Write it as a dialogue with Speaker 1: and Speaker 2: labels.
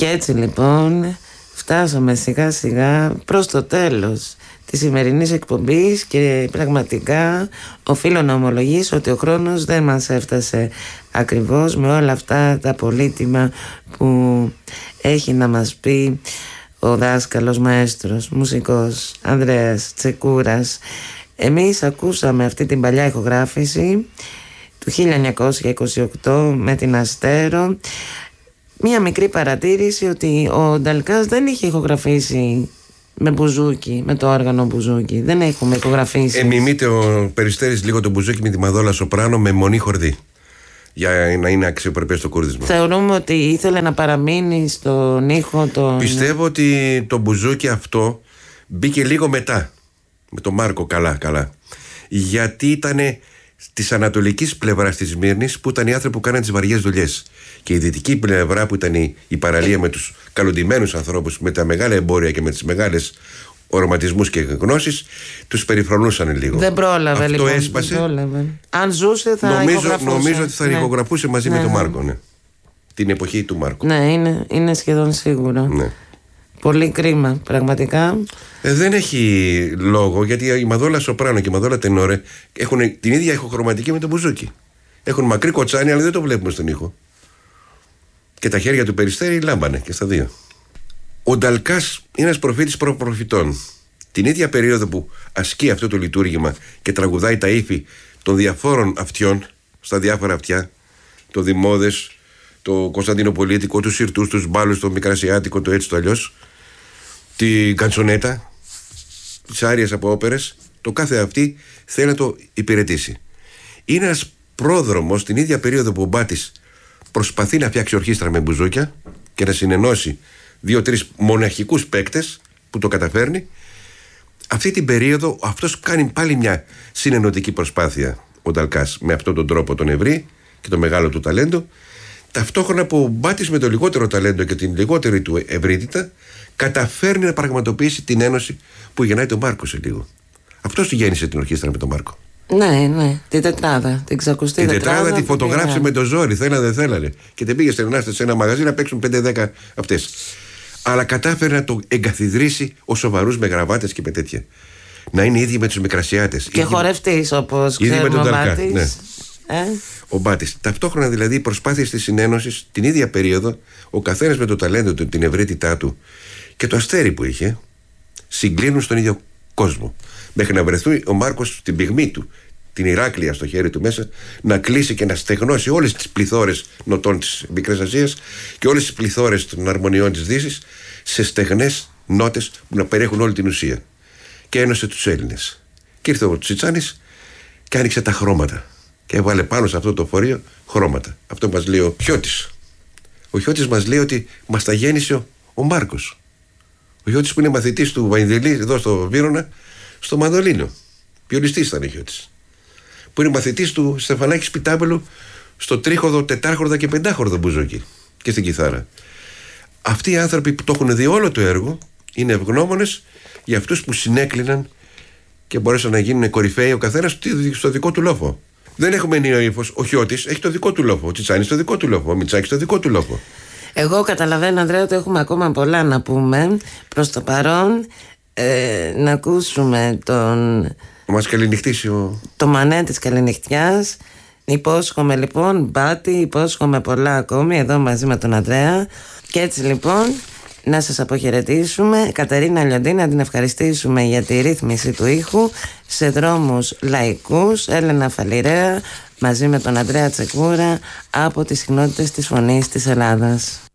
Speaker 1: Και έτσι λοιπόν φτάσαμε σιγά σιγά προς το τέλος της σημερινής εκπομπής και πραγματικά οφείλω να ομολογήσω ότι ο χρόνος δεν μας έφτασε ακριβώς με όλα αυτά τα πολύτιμα που έχει να μας πει ο δάσκαλος μαέστρος, μουσικός Ανδρέας Τσεκούρας. Εμείς ακούσαμε αυτή την παλιά ηχογράφηση του 1928 με την Αστέρο. Μία μικρή παρατήρηση ότι ο Νταλκάς δεν είχε ηχογραφήσει με μπουζούκι, με το όργανο μπουζούκι. Δεν έχουμε ηχογραφήσει.
Speaker 2: Μιμείται ο Περιστέρης λίγο το μπουζούκι με τη Μαδόλα Σοπράνο με μονή χορδή, για να είναι αξιοπρεπές το κούρδισμα.
Speaker 1: Θεωρούμε ότι ήθελε να παραμείνει στον ήχο τον...
Speaker 2: Πιστεύω ότι το μπουζούκι αυτό μπήκε λίγο μετά, με τον Μάρκο, καλά. Γιατί ήταν της ανατολικής πλευράς της Σμύρνης, που ήταν οι άνθρωποι που κάνανε τις βαριές δουλειές. Και η δυτική πλευρά, που ήταν η παραλία με τους καλοντημένους ανθρώπους, με τα μεγάλα εμπόρια και με τις μεγάλες οραματισμούς και γνώσεις, τους περιφρονούσαν λίγο.
Speaker 1: Δεν πρόλαβε.
Speaker 2: Αυτό έσπασε.
Speaker 1: Αν ζούσε θα
Speaker 2: νομίζω ότι θα ηχογραφούσε μαζί με τον Μάρκο, ναι. Την εποχή του Μάρκο.
Speaker 1: Ναι, είναι σχεδόν σίγουρο.
Speaker 2: Ναι.
Speaker 1: Πολύ κρίμα, πραγματικά.
Speaker 2: Δεν έχει λόγο, γιατί η Μαδόλα Σοπράνο και η Μαδόλα Τενόρε έχουν την ίδια ηχοχρωματική με τον μπουζούκι. Έχουν μακρύ κοτσάνι, αλλά δεν το βλέπουμε στον ήχο. Και τα χέρια του Περιστέρη λάμπανε και στα δύο. Ο Νταλκάς είναι ένας προφήτης προπροφητών. Την ίδια περίοδο που ασκεί αυτό το λειτουργήμα και τραγουδάει τα ύφη των διαφόρων αυτιών, στα διάφορα αυτιά, το Δημόδες, το Κωνσταντινοπολίτικο, τους Συρτούς, τους Μπάλους, το Μικρασιάτικο, το έτσι το αλλιώς, την Καντσονέτα, τις άριες από όπερες, το κάθε αυτή θέλει να το υπηρετήσει. Είναι ένας πρόδρομος την ίδια περίοδο που ο Μπάτης προσπαθεί να φτιάξει ορχήστρα με μπουζούκια και να συνενώσει 2-3 μοναχικούς παίκτες, που το καταφέρνει. Αυτή την περίοδο αυτός κάνει πάλι μια συνενωτική προσπάθεια, ο Νταλκάς, με αυτόν τον τρόπο τον ευρύ και το μεγάλο του ταλέντο. Ταυτόχρονα που ο Μπάτης με το λιγότερο ταλέντο και την λιγότερη του ευρύτητα καταφέρνει να πραγματοποιήσει την ένωση που γεννάει τον Μάρκο σε λίγο. Αυτός του γέννησε την ορχήστρα με τον Μάρκο.
Speaker 1: Ναι, την τετράδα, την ξακουστή τετράδα.
Speaker 2: Την τετράδα τη φωτογράφησε με το ζόρι, θέλανε δεν θέλανε. Και την πήγε στενάστε σε ένα μαγαζί να παίξουν 5-10 αυτές. Αλλά κατάφερε να το εγκαθιδρύσει ως σοβαρούς με γραβάτες και με τέτοια. Να είναι ίδιοι με τους Μικρασιάτες.
Speaker 1: Και χορευτής, όπως ξέρουμε ο Μπάτης.
Speaker 2: Ναι. Ο Μπάτης. Ταυτόχρονα δηλαδή οι προσπάθειες της συνένωσης την ίδια περίοδο, ο καθένας με το ταλέντο του, την ευρύτητά του και το αστέρι που είχε, συγκλίνουν στον ίδιο κόσμο. Μέχρι να βρεθεί ο Μάρκος στην πυγμή του, την Ηράκλεια στο χέρι του μέσα, να κλείσει και να στεγνώσει όλες τις πληθώρες νοτών της Μικρής Ασίας και όλες τις πληθώρες των αρμονιών της Δύσης σε στεγνές νότες που να περιέχουν όλη την ουσία. Και ένωσε τους Έλληνες. Και ήρθε ο Τσιτσάνης και άνοιξε τα χρώματα. Και έβαλε πάνω σε αυτό το φορείο χρώματα. Αυτό μας λέει ο Χιώτης. Ο Χιώτης μας λέει ότι μας τα γέννησε ο Μάρκος. Ο Χιώτης που είναι μαθητής του Βαϊνδελή εδώ στο Βύρωνα, στο μανδολίνο. Πιολιστής ήταν ο Χιώτης. Που είναι μαθητής του Στεφανάκη Σπιτάπελου στο τρίχοδο, τετάχορδα και πεντάχορδο μπουζούκι και στην κιθάρα. Αυτοί οι άνθρωποι που το έχουν δει όλο το έργο είναι ευγνώμονες για αυτούς που συνέκλειναν και μπορέσαν να γίνουν κορυφαίοι ο καθένας στο δικό του λόφο. Δεν έχουμε ενίο ύφος. Ο Χιώτης έχει το δικό του λόφο. Ο Τσιτσάνης το δικό του λόφο. Ο Μητσάκης το δικό του λόφο.
Speaker 1: Εγώ καταλαβαίνω, Ανδρέα, ότι έχουμε ακόμα πολλά να πούμε. Προς το παρόν, να ακούσουμε
Speaker 2: μας καληνυχτήσει
Speaker 1: το μανέ της καληνυχτιάς. Υπόσχομαι λοιπόν, Μπάτη, υπόσχομαι πολλά ακόμη εδώ μαζί με τον Ανδρέα. Και έτσι λοιπόν να σας αποχαιρετήσουμε. Κατερίνα Λιοντή, να την ευχαριστήσουμε για τη ρύθμιση του ήχου. Σε δρόμους λαϊκούς, Έλενα Φαλιρέα μαζί με τον Ανδρέα Τσεκούρα από τις συχνότητες της Φωνής της Ελλάδας.